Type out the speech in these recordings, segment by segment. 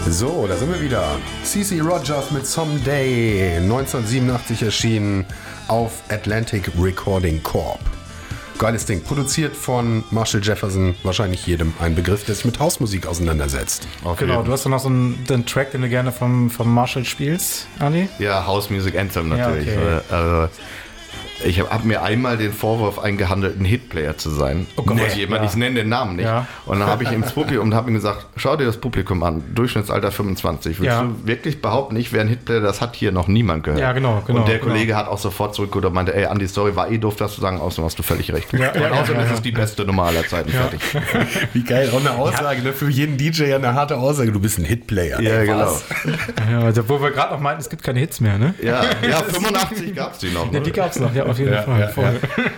So, da sind wir wieder. CeCe Rogers mit Someday, 1987 erschienen auf Atlantic Recording Corp. Geiles Ding, produziert von Marshall Jefferson, wahrscheinlich jedem ein Begriff, der sich mit Hausmusik auseinandersetzt. Genau, du hast doch noch so einen Track, den du gerne vom Marshall spielst, Ali? Ja, House Music Anthem natürlich. Ja, okay. Ich habe mir einmal den Vorwurf eingehandelt, ein Hitplayer zu sein. Oh Gott, ich nenne den Namen nicht. Ja. Und dann habe ich ins Publikum und habe ihm gesagt, schau dir das Publikum an, Durchschnittsalter 25. Willst du wirklich behaupten, ich wäre ein Hitplayer? Das hat hier noch niemand gehört. Ja, genau. Und der Kollege hat auch sofort zurückgeholt und meinte, ey, Andi, sorry, war doof, das zu sagen, außerdem hast du völlig recht. Ja, und außerdem ist es die beste Nummer aller Zeiten. Fertig. Wie geil, auch eine Aussage, ne? Für jeden DJ eine harte Aussage, du bist ein Hitplayer. Ja, ey, genau. Ja, wo wir gerade noch meinten, es gibt keine Hits mehr, ne? Ja, 85 gab es die noch. Ja, die gab es noch, ja, auf jeden Fall. Ja.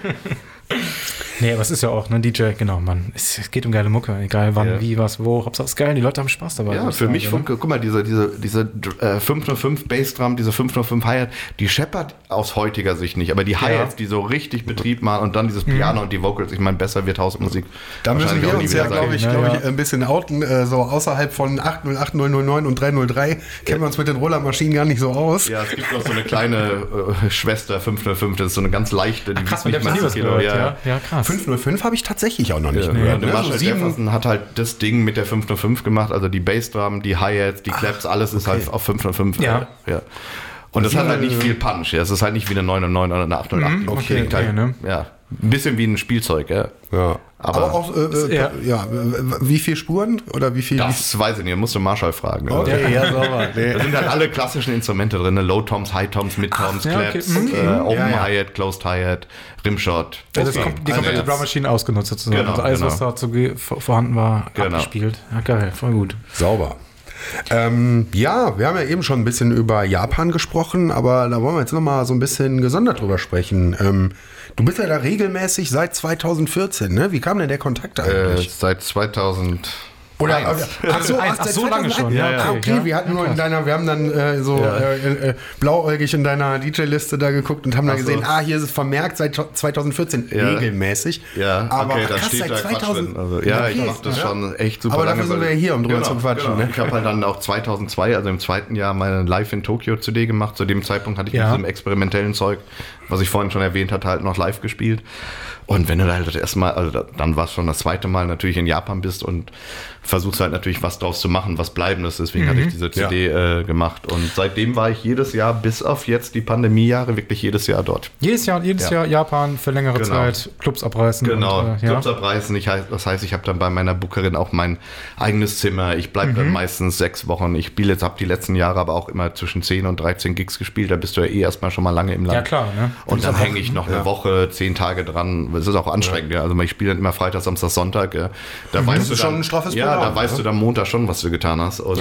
Nee, aber es ist ja auch, ne, DJ, genau, Mann. Es geht um geile Mucke, egal wann, wie, was, wo. Hauptsache es ist geil, die Leute haben Spaß dabei. Ja, für mich, guck mal, diese 505 Bassdrum, diese 505 Hi-Hat, die scheppert aus heutiger Sicht nicht, aber die Hi-Hats, die so richtig Betrieb machen und dann dieses Piano und die Vocals, ich meine, besser wird Hausmusik. Da müssen wir uns ja, glaube ich, ein bisschen outen, so außerhalb von 808009 und 303 kennen wir uns mit den Rollermaschinen gar nicht so aus. Ja, es gibt noch so eine kleine Schwester 505, das ist so eine ganz leichte, die krass, mit dem Kilo. Ja, krass. 505 habe ich tatsächlich auch noch nicht gehört. Der Marshall Jefferson hat halt das Ding mit der 505 gemacht, also die Bassdrum, die Hi-Hats, die Claps, alles ist halt auf 505. Ja. Und das hat halt nicht viel Punch. Ja. Es ist halt nicht wie eine 909 oder eine 808. Okay, halt, ja. Ein bisschen wie ein Spielzeug, ja. Aber auch, wie viele Spuren oder wie viel? Das weiß ich nicht, musst du Marshall fragen. Okay, ja, sauber. Da sind halt alle klassischen Instrumente drin, Low Toms, High Toms, Mid Toms, Claps, Open Hi-Hat, Closed Hi-Hat, Rimshot. Die komplette Drum Machine ausgenutzt sozusagen. Genau, also alles, was dazu vorhanden war, abgespielt. Ja, geil, voll gut. Sauber. Wir haben ja eben schon ein bisschen über Japan gesprochen, aber da wollen wir jetzt nochmal so ein bisschen gesondert drüber sprechen. Du bist ja da regelmäßig seit 2014, ne? Wie kam denn der Kontakt eigentlich? Seit 2000... Oder, ach so lange schon. Ja, okay. Wir hatten nur wir haben dann blauäugig in deiner DJ-Liste da geguckt und haben dann gesehen, hier ist es vermerkt seit 2014 regelmäßig. Ja, aber okay, da steht da Quatsch drin. Also, ich mache das schon echt super lange. Aber dafür sind wir hier, um drüber zu quatschen. Genau. Ne? Ich habe halt dann auch 2002, also im zweiten Jahr, meine Live in Tokyo CD gemacht. Zu dem Zeitpunkt hatte ich mit diesem experimentellen Zeug, was ich vorhin schon erwähnt hatte, halt noch live gespielt. Und wenn du da halt das erste Mal, also dann war es schon das zweite Mal natürlich in Japan bist und versuchst halt natürlich was draus zu machen, was Bleibendes. Deswegen hatte ich diese CD gemacht. Und seitdem war ich jedes Jahr, bis auf jetzt die Pandemiejahre, wirklich jedes Jahr dort. Jedes Jahr Japan für längere Zeit, Clubs abreißen. Genau, Clubs abreißen. Das heißt, ich habe dann bei meiner Bookerin auch mein eigenes Zimmer. Ich bleibe dann meistens 6 Wochen. Ich habe die letzten Jahre aber auch immer zwischen 10 und 13 Gigs gespielt. Da bist du ja erstmal schon mal lange im Land. Ja, klar. Ne? Und dann hänge ich noch eine Woche, 10 Tage dran. Es ist auch anstrengend. Ja. Also ich spiele dann immer Freitag, Samstag, Sonntag. Ja. Da weißt du schon ein straffes Programm. Ja, da weißt du dann Montag schon, was du getan hast. Und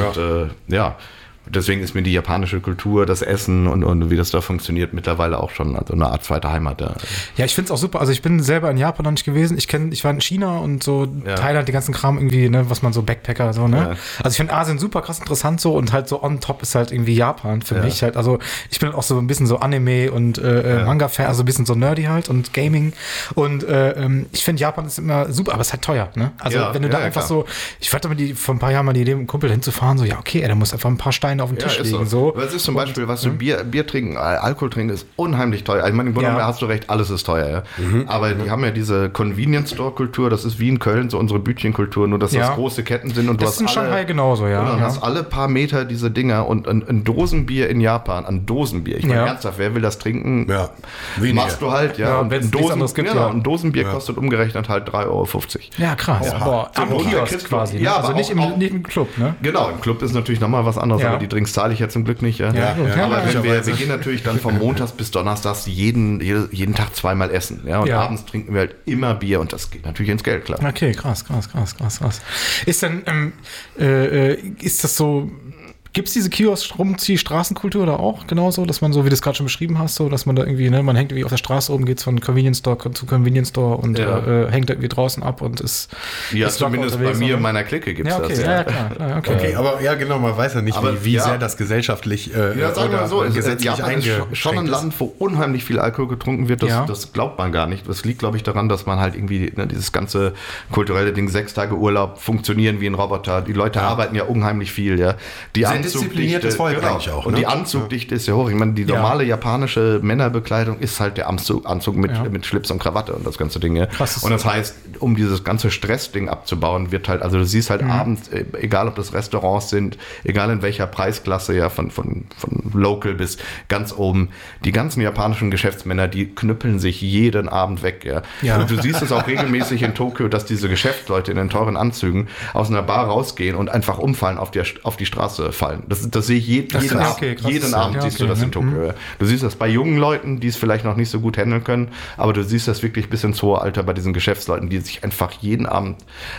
deswegen ist mir die japanische Kultur, das Essen und wie das da funktioniert, mittlerweile auch schon also eine Art zweite Heimat. Ja, ich finde es auch super. Also ich bin selber in Japan noch nicht gewesen. Ich war in China und so Thailand, die ganzen Kram irgendwie, ne, was man so Backpacker, so, ne? Ja. Also ich finde Asien super krass interessant so und halt so on top ist halt irgendwie Japan für mich halt. Also ich bin auch so ein bisschen so Anime und Manga-Fan, also ein bisschen so nerdy halt und Gaming. Und ich finde Japan ist immer super, aber es ist halt teuer, ne? Also wenn du da einfach so, ich hatte mir vor ein paar Jahren mal die Idee, mit einem Kumpel hinzufahren, so, da muss einfach ein paar Steine auf den Tisch liegen. So. Das ist zum Beispiel, was du Bier trinken, Alkohol trinken, ist unheimlich teuer. Ich meine, im Grunde hast du recht, alles ist teuer. Ja? Aber die haben ja diese Convenience-Store-Kultur, das ist wie in Köln, so unsere Bütchenkultur, nur dass das große Ketten sind. Und das ist in Shanghai genauso, Du hast alle paar Meter diese Dinger und ein Dosenbier in Japan, ein Dosenbier. Ich meine, ernsthaft, wer will das trinken? Ja. Machst du halt, und wenn es nichts anderes gibt, ein Dosenbier kostet umgerechnet halt 3,50 Euro. Ja, krass. Boah, am Kiosk quasi. Ja, also nicht im Club, ne? Genau, im Club ist natürlich nochmal was anderes, aber die Drinks zahle ich ja zum Glück nicht. Aber wir gehen natürlich dann von Montags bis Donnerstags jeden Tag 2-mal essen. Ja? Und abends trinken wir halt immer Bier und das geht natürlich ins Geld, klar. Okay, krass. Ist denn, ist das so, Gibt es diese Kiosk-Rumzieh-Straßenkultur da auch genauso, dass man so, wie du es gerade schon beschrieben hast, so, dass man da irgendwie, ne, man hängt irgendwie auf der Straße rum, geht von Convenience Store zu Convenience Store und hängt irgendwie draußen ab und ist zumindest bei mir in meiner Clique gibt es das. Ja, klar. Okay, aber ja, genau, man weiß ja nicht, wie sehr das gesellschaftlich sagen wir mal so, gesetzlich Japan ist schon ein Land, wo unheimlich viel Alkohol getrunken wird, das glaubt man gar nicht. Das liegt, glaube ich, daran, dass man halt irgendwie dieses ganze kulturelle Ding, 6 Tage Urlaub, funktionieren wie ein Roboter. Die Leute arbeiten ja unheimlich viel, ja. Die diszipliniertes Volk eigentlich auch. Und die Anzugdichte ist ja hoch. Ich meine, die normale japanische Männerbekleidung ist halt der Anzug mit Schlips und Krawatte und das ganze Ding. Ja. Krass. Und das heißt, um dieses ganze Stressding abzubauen, wird halt, also du siehst halt abends, egal ob das Restaurants sind, egal in welcher Preisklasse, ja, von Local bis ganz oben, die ganzen japanischen Geschäftsmänner, die knüppeln sich jeden Abend weg. Ja. Und du siehst es auch regelmäßig in Tokio, dass diese Geschäftsleute in den teuren Anzügen aus einer Bar rausgehen und einfach umfallen, auf die Straße fallen. Das sehe ich jeden Abend siehst du das in Tokio. Du siehst das bei jungen Leuten, die es vielleicht noch nicht so gut handeln können, aber du siehst das wirklich bis ins hohe Alter bei diesen Geschäftsleuten, die sich einfach jeden Abend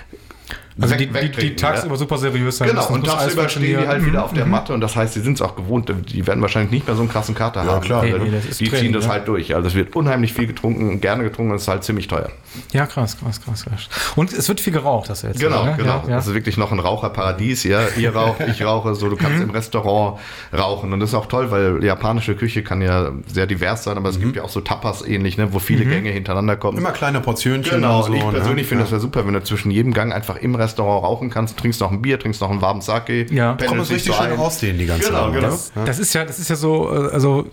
die tagsüber super seriös sein. Genau, und tagsüber stehen die halt wieder auf der Matte und das heißt, sie sind es auch gewohnt, die werden wahrscheinlich nicht mehr so einen krassen Kater haben. Klar. Die ziehen das halt durch. Also es wird unheimlich viel getrunken, gerne getrunken und es ist halt ziemlich teuer. Ja, krass. Und es wird viel geraucht, das jetzt. Genau. Das ist wirklich noch ein Raucherparadies. Ja, ihr raucht, ich rauche, so du kannst im Restaurant rauchen und das ist auch toll, weil japanische Küche kann ja sehr divers sein, aber es gibt ja auch so Tapas ähnlich, ne, wo viele Gänge hintereinander kommen. Immer kleine Portionchen. Genau, und ich persönlich finde das ja super, wenn du zwischen jedem Gang einfach im Restaurant rauchen kannst, trinkst noch ein Bier, trinkst noch einen warmen Sake. Ja, kann man richtig schön ausdehnen, die ganze Genau. Das ist ja so, also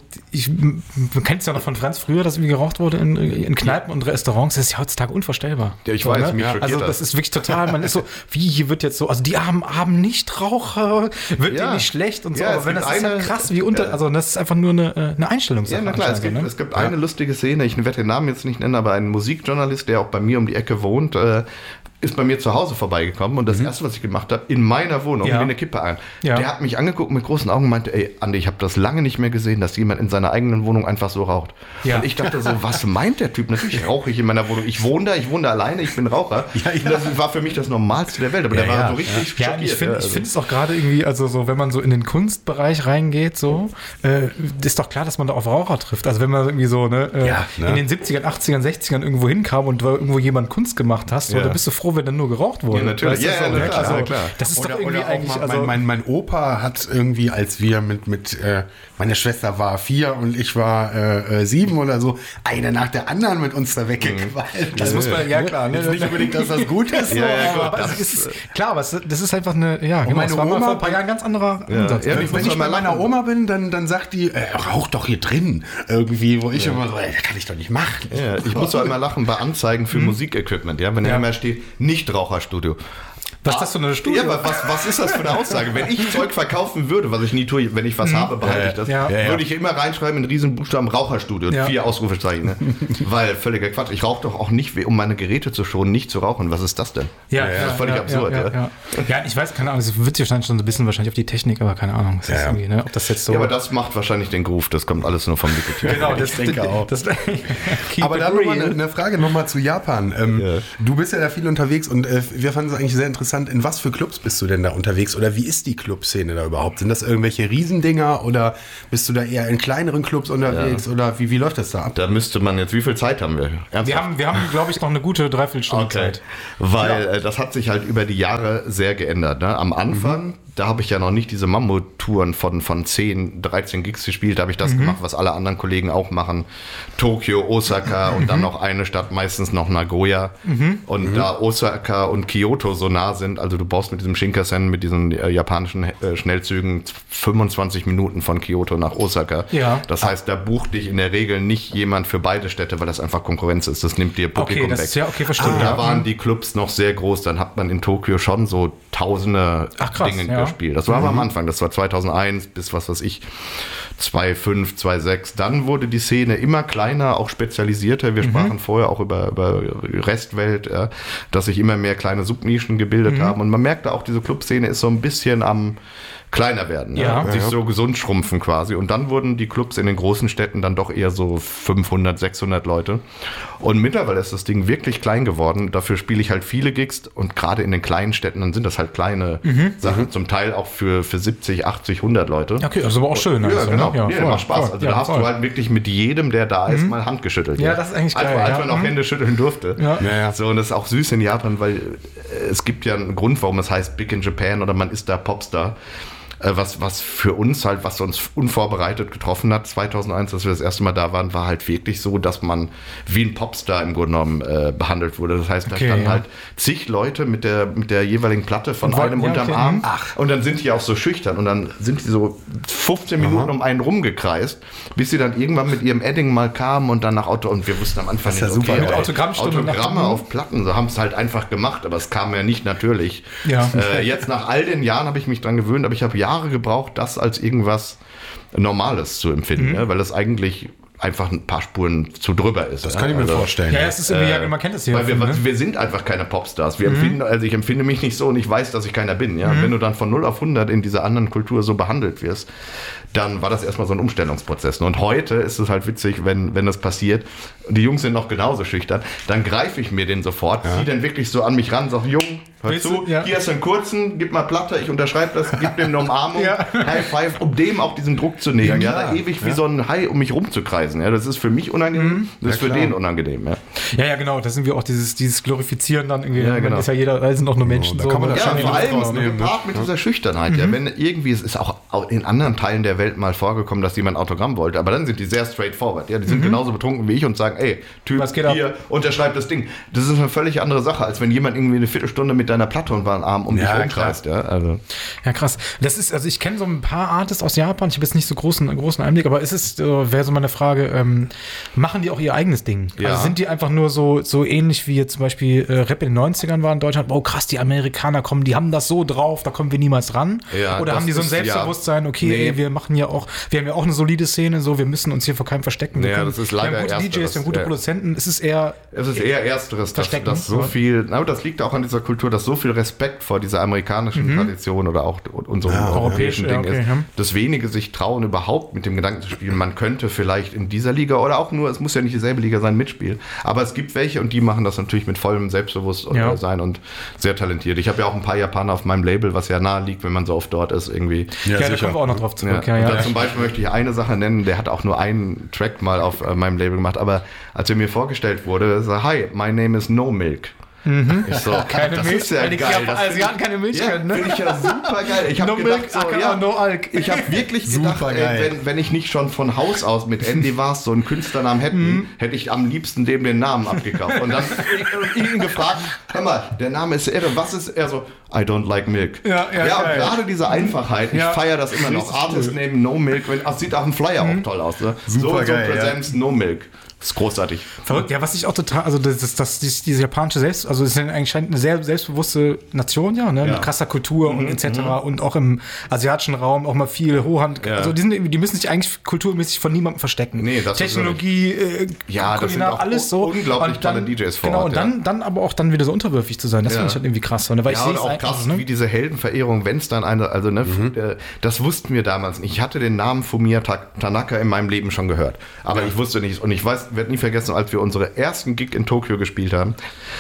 man kennt es ja noch von Franz früher, dass irgendwie geraucht wurde in Kneipen und Restaurants. Das ist ja heutzutage unvorstellbar. Ja, ich weiß, mich schockiert also das ist wirklich total, man ist so, wie hier wird jetzt so, also die armen Nichtraucher, wird denen nicht schlecht und so, aber wenn das ist ja krass, also das ist einfach nur eine Einstellungssache. Ja, na klar, es gibt eine lustige Szene, ich werde den Namen jetzt nicht nennen, aber ein Musikjournalist, der auch bei mir um die Ecke wohnt, ist bei mir zu Hause vorbeigekommen und das Erste, was ich gemacht habe, in meiner Wohnung, mir eine Kippe ein. Ja. Der hat mich angeguckt mit großen Augen und meinte, ey, Andi, ich habe das lange nicht mehr gesehen, dass jemand in seiner eigenen Wohnung einfach so raucht. Ja. Und ich dachte so, was meint der Typ? Natürlich rauche ich in meiner Wohnung. Ich wohne da alleine, ich bin Raucher. Ja. Und das war für mich das Normalste der Welt, aber der war so richtig schockiert. Ich finde es auch gerade irgendwie, also so, wenn man so in den Kunstbereich reingeht, so, ist doch klar, dass man da auf Raucher trifft. Also wenn man irgendwie so in den 70ern, 80ern, 60ern irgendwo hinkam und irgendwo jemand Kunst gemacht hast, da bist du froh, wenn dann nur geraucht wurde. Ja, natürlich. Klar. Das ist doch irgendwie eigentlich... Mein Opa hat irgendwie, als wir meine Schwester war 4 und ich war 7 oder so, eine nach der anderen mit uns da weggequalmt. Das muss man, klar. Jetzt nicht unbedingt, dass das gut ist. Aber das ist einfach eine... Ja, genau, meine Oma vor ein paar Jahren ein ganz anderer Ansatz. Ja, wenn ich bei meiner Oma bin, dann sagt die, rauch doch hier drin. Irgendwie, wo ich immer so, das kann ich doch nicht machen. Ja, ich muss doch immer lachen bei Anzeigen für Musikequipment, wenn da immer steht, Nichtraucherstudio. Was ist das für eine Studie? Ja, aber was ist das für eine Aussage? Wenn ich Zeug verkaufen würde, was ich nie tue, wenn ich was habe, behalte ich das, würde ich immer reinschreiben in Riesenbuchstaben Raucherstudio, 4 Ausrufezeichen. Ne? Weil völliger Quatsch. Ich rauche doch auch nicht, um meine Geräte zu schonen, nicht zu rauchen. Was ist das denn? Das ist völlig absurd. Ja, ich weiß, keine Ahnung, es wird sich wahrscheinlich schon so ein bisschen wahrscheinlich auf die Technik, aber keine Ahnung. Das ist irgendwie, ob das jetzt so... Ja, aber das macht wahrscheinlich den Groove, das kommt alles nur vom Nikotin. Genau, ich denke auch. Aber da nochmal eine Frage nochmal zu Japan. Du bist ja da viel unterwegs und wir fanden es eigentlich sehr interessant, in was für Clubs bist du denn da unterwegs oder wie ist die Clubszene da überhaupt? Sind das irgendwelche Riesendinger oder bist du da eher in kleineren Clubs unterwegs oder wie läuft das da ab? Da müsste man jetzt, wie viel Zeit haben wir? Ernsthaft? Wir haben, glaube ich, noch eine gute Dreiviertelstunde Zeit. Weil das hat sich halt über die Jahre sehr geändert. Ne? Am Anfang, da habe ich ja noch nicht diese Mammut-Touren von 10, 13 Gigs gespielt, da habe ich das gemacht, was alle anderen Kollegen auch machen. Tokio, Osaka und dann noch eine Stadt, meistens noch Nagoya. Und da Osaka und Kyoto so nah sind, also du brauchst mit diesem Shinkansen, mit diesen japanischen Schnellzügen 25 Minuten von Kyoto nach Osaka. Ja. Das heißt, da bucht dich in der Regel nicht jemand für beide Städte, weil das einfach Konkurrenz ist. Das nimmt dir Publikum weg. Verstehe. Und da waren die Clubs noch sehr groß. Dann hat man in Tokio schon so tausende Dinge gespielt. Das war aber am Anfang. Das war 2001 bis, was weiß ich, 2005, 2006. Dann wurde die Szene immer kleiner, auch spezialisierter. Wir sprachen vorher auch über Restwelt, dass sich immer mehr kleine Subnischen gebildet haben. Und man merkte auch, diese Clubszene ist so ein bisschen am kleiner werden, sich so gesund schrumpfen quasi. Und dann wurden die Clubs in den großen Städten dann doch eher so 500, 600 Leute. Und mittlerweile ist das Ding wirklich klein geworden. Dafür spiele ich halt viele Gigs und gerade in den kleinen Städten, dann sind das halt kleine Sachen, zum Teil auch für 70, 80, 100 Leute. Okay, das ist aber auch schön. Ja, also, genau. Ja, macht Spaß. Voll. Also da hast du halt wirklich mit jedem, der da ist, mal Hand geschüttelt. Ja, das ist eigentlich geil. Als man noch Hände schütteln durfte. Ja. So, und das ist auch süß in Japan, weil es gibt ja einen Grund, warum es heißt Big in Japan oder man ist da Popstar. Was für uns halt, was uns unvorbereitet getroffen hat, 2001, als wir das erste Mal da waren, war halt wirklich so, dass man wie ein Popstar im Grunde genommen behandelt wurde. Das heißt, da standen halt zig Leute mit der jeweiligen Platte von einem unterm Arm. Und dann sind die auch so schüchtern und dann sind die so 15 Minuten um einen rumgekreist, bis sie dann irgendwann mit ihrem Edding mal kamen und dann nach Auto, und wir wussten am Anfang nicht, super, mit Autogramme auf Platten, so haben es halt einfach gemacht, aber es kam ja nicht natürlich. Ja. Jetzt nach all den Jahren habe ich mich dran gewöhnt, aber ich habe Jahre gebraucht, das als irgendwas Normales zu empfinden, weil das eigentlich einfach ein paar Spuren zu drüber ist. Das kann ich mir vorstellen. Ja, es ist irgendwie, man kennt es ja. Weil wir sind einfach keine Popstars. Ich empfinde mich nicht so und ich weiß, dass ich keiner bin. Ja? Wenn du dann von 0 auf 100 in dieser anderen Kultur so behandelt wirst, dann war das erstmal so ein Umstellungsprozess. Und heute ist es halt witzig, wenn das passiert, die Jungs sind noch genauso schüchtern, dann greife ich mir den sofort, ziehe den wirklich so an mich ran, sage, Jung, hör zu, hier ist ein kurzen, gib mal Platte, ich unterschreibe das, gib dem eine Umarmung, High Five, um dem auch diesen Druck zu nehmen. Da ewig wie so ein Hai um mich rumzukreisen. Ja, das ist für mich unangenehm, das ist für den unangenehm. Ja, genau, da sind wir auch dieses Glorifizieren dann irgendwie. Ja, genau. Ist ja jeder, da sind auch nur Menschen. Da kann man das schon vor allem gepaart mit dieser Schüchternheit. Ja, wenn irgendwie, es ist auch in anderen Teilen der Welt mal vorgekommen, dass jemand ein Autogramm wollte, aber dann sind die sehr straightforward. Ja, die sind genauso betrunken wie ich und sagen, ey, Typ, hier, unterschreib das Ding. Das ist eine völlig andere Sache, als wenn jemand irgendwie eine Viertelstunde mit deiner Platte und einen Arm um dich rumkreist. Ja, krass. Das ist, also ich kenne so ein paar Artists aus Japan, ich habe jetzt nicht so großen Einblick, aber wäre so meine Frage, machen die auch ihr eigenes Ding? Ja. Also sind die einfach nur so ähnlich wie jetzt zum Beispiel Rap in den 90ern war in Deutschland, oh krass, die Amerikaner kommen, die haben das so drauf, da kommen wir niemals ran? Ja, oder haben die so ein Selbstbewusstsein, okay, wir haben ja auch eine solide Szene, so, wir müssen uns hier vor keinem verstecken. Das ist leider wir haben gute DJs, wir haben gute Produzenten, es ist eher Ersteres, dass so viel, das liegt auch an dieser Kultur, dass so viel Respekt vor dieser amerikanischen Tradition oder auch unserem europäischen Ding ist, dass wenige sich trauen, überhaupt mit dem Gedanken zu spielen, man könnte vielleicht in dieser Liga oder auch nur, es muss ja nicht dieselbe Liga sein, mitspielen, aber es gibt welche und die machen das natürlich mit vollem Selbstbewusstsein und sehr talentiert. Ich habe ja auch ein paar Japaner auf meinem Label, was ja nahe liegt, wenn man so oft dort ist irgendwie. Ja, da kommen wir auch noch drauf zurück. Zum Beispiel möchte ich eine Sache nennen, der hat auch nur einen Track mal auf meinem Label gemacht, aber als er mir vorgestellt wurde, so, hi, my name is No Milk. Ich so, keine Milch, ist ja geil. Sie hatten keine Milch können, ne? Finde ich ja super geil. Ich habe gedacht, no Alk. Ich habe wirklich gedacht, wenn ich nicht schon von Haus aus mit Andy Vars so einen Künstlernamen hätte ich am liebsten dem den Namen abgekauft. Und dann ihn gefragt, hör mal, der Name ist irre, was ist er so? I don't like milk. Ja, und gerade diese Einfachheit, ich feiere das immer noch. Artist name No Milk, sieht auf dem Flyer auch toll aus. Ne? Super geil. So Präsenz, No Milk. Das ist großartig. Verrückt, ja, was ich auch total, also diese japanische also es ist eigentlich eine sehr selbstbewusste Nation, mit krasser Kultur und etc. Und auch im asiatischen Raum auch mal viel Hochhand, also die müssen sich eigentlich kulturmäßig von niemandem verstecken. Nee, das Technologie, Kulinar, alles so. Unglaublich tolle DJs vor Ort. Genau, und dann aber auch dann wieder so unterwürfig zu sein, das finde ich halt irgendwie krass. Weil ich und auch krass, wie diese Heldenverehrung, wenn es dann das wussten wir damals nicht. Ich hatte den Namen Fumiya Tanaka in meinem Leben schon gehört, aber ich wusste nicht, und ich werde nie vergessen, als wir unsere ersten Gig in Tokio gespielt haben,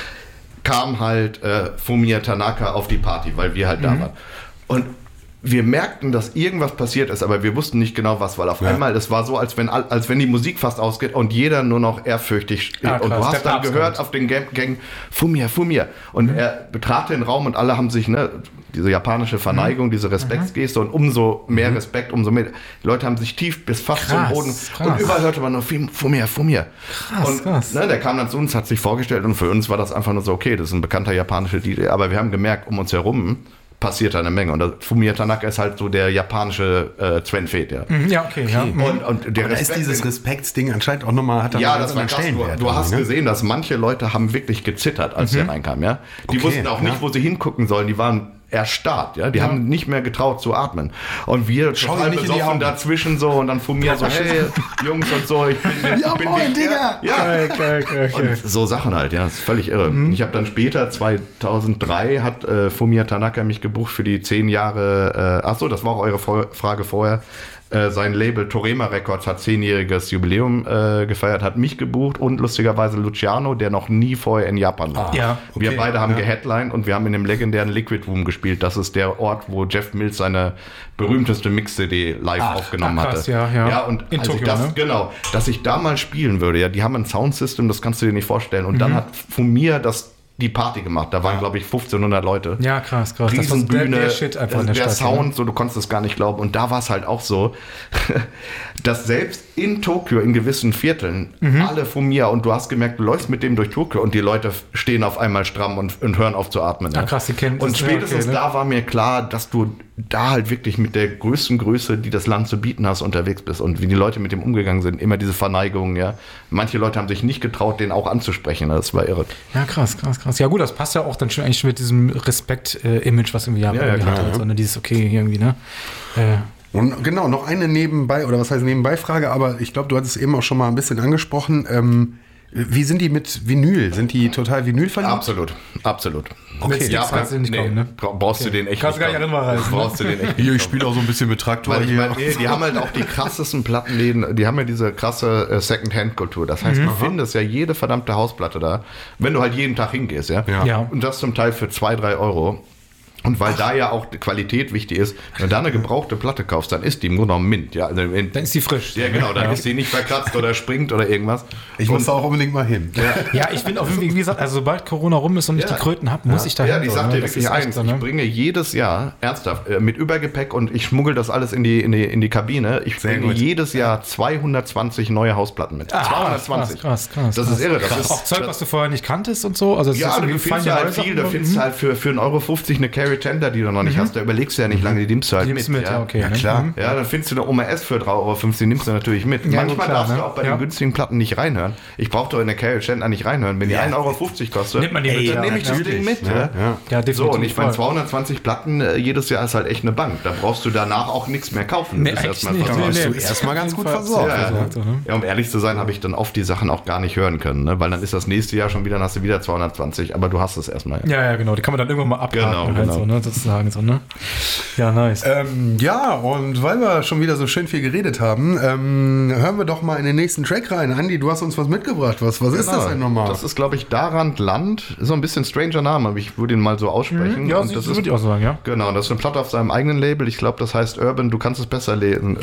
kam halt Fumiya Tanaka auf die Party, weil wir halt da waren. Und wir merkten, dass irgendwas passiert ist, aber wir wussten nicht genau was, weil auf einmal, es war so, als wenn die Musik fast ausgeht und jeder nur noch ehrfürchtig steht. Und du hast dann gehört auf den Gängen, Fumiya. Und er betrat den Raum und alle haben sich, diese japanische Verneigung, diese Respektsgeste und umso mehr Respekt, umso mehr. Die Leute haben sich tief bis fast zum Boden und überall hörte man nur Fumiya. Krass. Der kam dann zu uns, hat sich vorgestellt und für uns war das einfach nur so, okay, das ist ein bekannter japanischer DJ, aber wir haben gemerkt, um uns herum passiert da eine Menge. Und Fumiya Tanaka ist halt so der japanische Sven Feth, Ja, okay. Und der Respekt, ist dieses Respektsding anscheinend auch nochmal, hat das war krass. Du hast gesehen, dass manche Leute haben wirklich gezittert, als der reinkam, Die wussten auch nicht, wo sie hingucken sollen. Die waren erstarrt, ja. Die haben nicht mehr getraut zu atmen. Und wir total besoffen dazwischen so und dann von mir so, hey, Jungs und so, ich bin moin, Digga! Ja. Geil. Und so Sachen halt, ja, das ist völlig irre. Ich habe dann später, 2003, hat Fumiya Tanaka mich gebucht für die 10 Jahre, das war auch eure Frage vorher, sein Label Torema Records hat 10-jähriges Jubiläum gefeiert, hat mich gebucht und lustigerweise Luciano, der noch nie vorher in Japan war. Wir beide haben geheadlined und wir haben in dem legendären Liquid Room gespielt. Das ist der Ort, wo Jeff Mills seine berühmteste Mix-CD live aufgenommen hatte. Ja, und in Tokio, dass ich da mal spielen würde, ja, die haben ein Soundsystem, das kannst du dir nicht vorstellen. Und dann hat von mir die Party gemacht. Da waren, glaube ich, 1500 Leute. Ja, krass. Riesenbühne, der Shit einfach in der der Stadt, Sound, so, du konntest es gar nicht glauben. Und da war es halt auch so, dass selbst in Tokio, in gewissen Vierteln, alle von mir, und du hast gemerkt, du läufst mit dem durch Tokio und die Leute stehen auf einmal stramm und hören auf zu atmen. Ja, krass, die kennen das. Und spätestens da war mir klar, dass du da halt wirklich mit der größten Größe, die das Land zu bieten hast, unterwegs bist und wie die Leute mit dem umgegangen sind. Immer diese Verneigung, ja. Manche Leute haben sich nicht getraut, den auch anzusprechen. Das war irre. Ja, krass. Ja gut, das passt ja auch dann schon eigentlich mit diesem Respekt-Image, was irgendwie hat. Sondern dieses, okay, irgendwie, ne? Und genau, noch eine Nebenbei-Frage, aber ich glaube, du hattest es eben auch schon mal ein bisschen angesprochen. Wie sind die mit Vinyl? Sind die total Vinyl verliebt? Absolut. Okay, ja, kannst du nicht kommen, ne? Brauchst du den echt kannst nicht. Kannst du gar nicht brauchst du den echt hier, ich spiele auch so ein bisschen mit Traktor hier. Die haben halt auch die krassesten Plattenläden, die haben ja diese krasse Second-Hand-Kultur. Das heißt, du findest ja jede verdammte Hausplatte da, wenn du halt jeden Tag hingehst, ja? Und das zum Teil für 2-3 Euro. Und weil da ja auch die Qualität wichtig ist, wenn du da eine gebrauchte Platte kaufst, dann ist die nur noch Mint. Ja, also dann ist die frisch. Ja, genau, dann ist die nicht verkratzt oder springt oder irgendwas. Ich muss da auch unbedingt mal hin. Ja, ich bin auch irgendwie, wie gesagt, also sobald Corona rum ist und ich die Kröten habe, muss ich da hin. Ja, ich sag dir wirklich eins, ich bringe jedes Jahr, ernsthaft, mit Übergepäck und ich schmuggel das alles in die Kabine. Ich bringe jedes Jahr 220 neue Hausplatten mit. 220. Krass. Das ist irre. Das ist auch Zeug, was du vorher nicht kanntest und so. Also ja, du findest halt viel. Du findest halt für 1,50 € eine Carry Tender, die du noch nicht hast. Da überlegst du ja nicht lange, die nimmst du halt mit. Okay, klar. Ja, dann findest du eine Oma S für 3,50 €, die nimmst du natürlich mit. Ja, manchmal darfst du auch bei den günstigen Platten nicht reinhören. Ich brauche doch in der Carry Tender nicht reinhören. Wenn die 1,50 € kostet, nimmt man die mit. Dann nehme ich das Ding mit. So, und ich meine, 220 Platten jedes Jahr ist halt echt eine Bank. Da brauchst du danach auch nichts mehr kaufen. Du bist erstmal ganz gut versorgt. Ja, um ehrlich zu sein, habe ich dann oft die Sachen auch gar nicht hören können, ne? Weil dann ist das nächste Jahr schon wieder, dann hast du wieder 220, aber du hast es erstmal. Ja, genau. Die kann man dann irgendwann mal abhaken. Genau. So, ne? Sozusagen so, ne? Ja, nice. Ja, und weil wir schon wieder so schön viel geredet haben, hören wir doch mal in den nächsten Track rein. Andi, du hast uns was mitgebracht. Was ist das denn nochmal? Das ist, glaube ich, Darand Land. So ein bisschen stranger Name, aber ich würde ihn mal so aussprechen. Ja, das würde ich auch sagen, ja. Genau, das ist eine Platte auf seinem eigenen Label. Ich glaube, das heißt Urban, du kannst es besser lesen.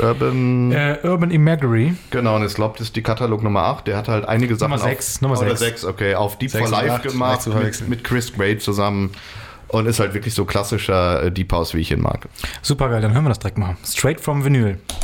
Urban Imagery. Genau, und ich glaube, das ist die Katalog Nummer 8. Der hat halt einige Sachen Nummer 6, okay, auf Deep for Life gemacht, mit Chris Gray zusammen. Und ist halt wirklich so klassischer Deep House, wie ich ihn mag. Super geil, dann hören wir das direkt mal. Straight from Vinyl.